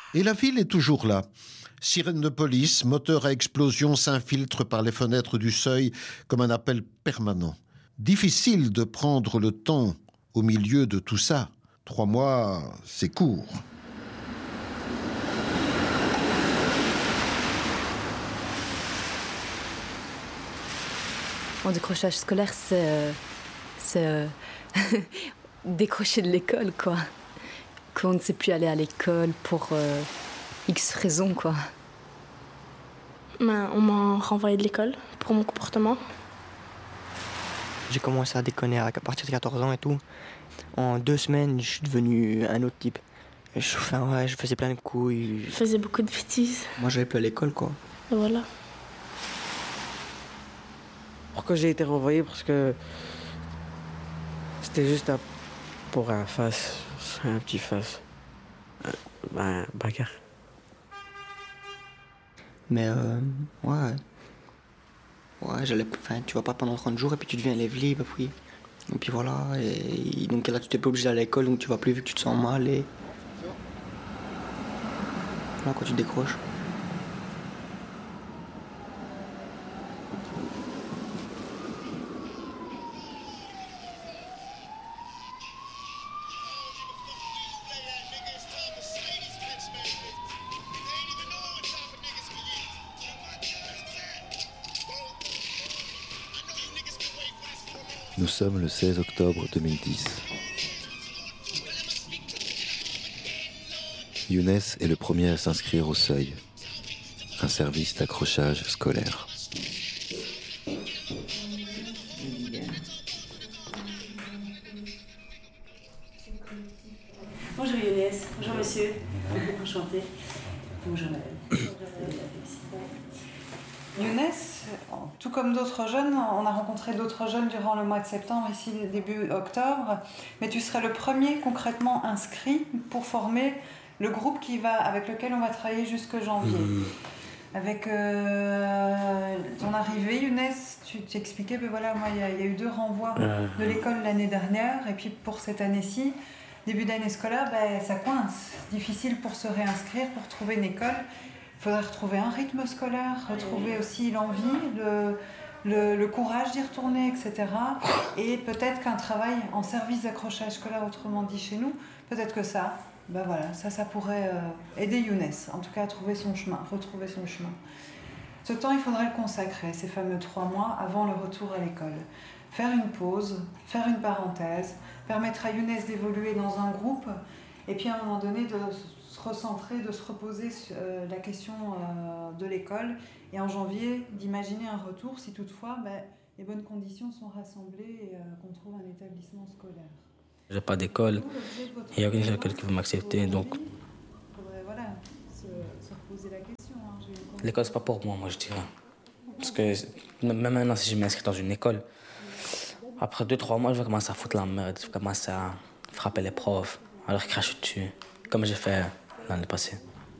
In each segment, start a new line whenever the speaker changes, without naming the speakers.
Et la ville est toujours là. Sirène de police, moteur à explosion s'infiltre par les fenêtres du seuil comme un appel permanent. Difficile de prendre le temps au milieu de tout ça. 3 mois, c'est court.
Mon décrochage scolaire, c'est décrocher de l'école, quoi. Qu'on ne sait plus aller à l'école pour X raisons, quoi.
On m'a renvoyé de l'école pour mon comportement.
J'ai commencé à déconner à partir de 14 ans et tout. En 2 semaines, je suis devenu un autre type. Je faisais plein de coups.
Je faisais beaucoup de bêtises.
Moi, j'allais plus à l'école, quoi.
Et voilà.
Pourquoi j'ai été renvoyé? Parce que c'était juste pour un petit face. Bagarre.
Mais ouais, tu vas pas pendant 30 jours et puis tu deviens élève libre, et puis voilà, et donc là tu t'es pas obligé d'aller à l'école, donc tu vas plus vu que tu te sens mal, et là quand tu décroches.
Nous sommes le 16 octobre 2010. Younes est le premier à s'inscrire au Seuil, un service d'accrochage scolaire.
Bonjour Younes, bonjour monsieur, enchanté. Bonjour madame.
Younes, tout comme d'autres jeunes, on a rencontré d'autres jeunes durant le mois de septembre, ici début octobre, mais tu serais le premier concrètement inscrit pour former le groupe avec lequel on va travailler jusque janvier. Avec ton arrivée, Younes, tu t'expliquais, ben voilà, moi il y a eu 2 renvois de l'école l'année dernière, et puis pour cette année-ci, début d'année scolaire, ben, ça coince. Difficile pour se réinscrire, pour trouver une école. Il faudrait retrouver un rythme scolaire, retrouver aussi l'envie, le courage d'y retourner, etc. Et peut-être qu'un travail en service d'accrochage scolaire, autrement dit chez nous, peut-être que ça pourrait aider Younes, en tout cas à trouver son chemin, retrouver son chemin. Ce temps, il faudrait le consacrer, ces fameux 3 mois avant le retour à l'école. Faire une pause, faire une parenthèse, permettre à Younes d'évoluer dans un groupe, et puis à un moment donné de se recentrer, de se reposer sur la question de l'école, et en janvier d'imaginer un retour si toutefois les bonnes conditions sont rassemblées et qu'on trouve un établissement scolaire.
J'ai pas d'école, il n'y a aucune école qui veut m'accepter, donc...
Il faudrait se reposer la question.
L'école, c'est pas pour moi, je dirais. Parce que même maintenant, si je m'inscris dans une école, après 2-3 mois, je vais commencer à foutre la merde, je vais commencer à frapper les profs, à leur cracher dessus, comme j'ai fait l'année passée.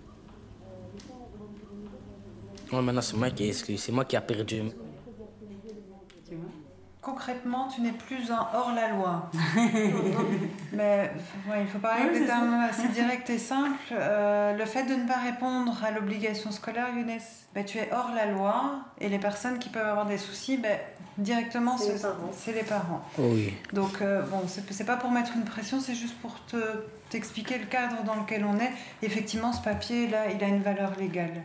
Ouais, maintenant, c'est moi qui ai exclu, c'est moi qui ai perdu.
Concrètement, tu n'es plus un hors-la-loi. Mais il ne faut pas avec des termes assez directs et simples. Le fait de ne pas répondre à l'obligation scolaire, Younes, tu es hors-la-loi, et les personnes qui peuvent avoir des soucis, directement, c'est les parents.
Oui.
Donc, c'est pas pour mettre une pression, c'est juste pour t'expliquer le cadre dans lequel on est. Effectivement, ce papier-là, il a une valeur légale.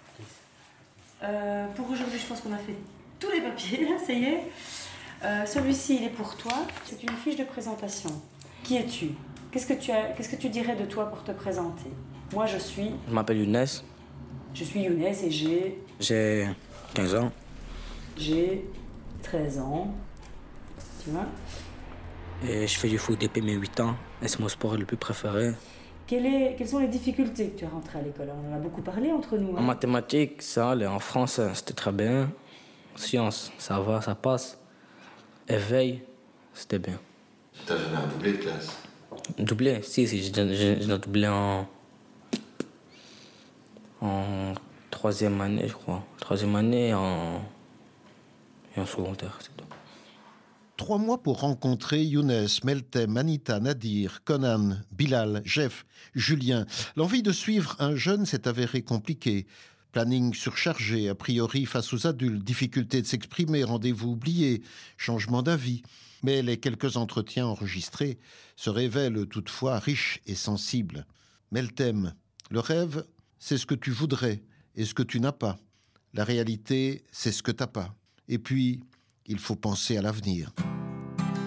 Pour aujourd'hui, je pense qu'on a fait tous les papiers, là, ça y est. Celui-ci, il est pour toi. C'est une fiche de présentation. Qui es-tu? Qu'est-ce que tu dirais de toi pour te présenter? Moi, je
m'appelle Younes.
Je suis Younes et
j'ai 15 ans.
J'ai 13 ans. Tu vois?
Et je fais du foot depuis mes 8 ans. Et c'est mon sport le plus préféré.
Quelles sont les difficultés que tu as rentrées à l'école? On en a beaucoup parlé entre nous.
En mathématiques, ça allait. En français, c'était très bien. Sciences, ça va, ça passe. Éveil, c'était bien.
T'as jamais redoublé de classe?
Doublé? Si, j'ai doublé en 3e année, je crois. 3e année et en secondaire, c'est tout.
3 mois pour rencontrer Younes, Meltem, Anita, Nadir, Conan, Bilal, Jeff, Julien. L'envie de suivre un jeune s'est avérée compliquée. Planning surchargé, a priori face aux adultes, difficulté de s'exprimer, rendez-vous oubliés, changement d'avis. Mais les quelques entretiens enregistrés se révèlent toutefois riches et sensibles. Meltem, le rêve, c'est ce que tu voudrais et ce que tu n'as pas. La réalité, c'est ce que t'as pas. Et puis, il faut penser à l'avenir.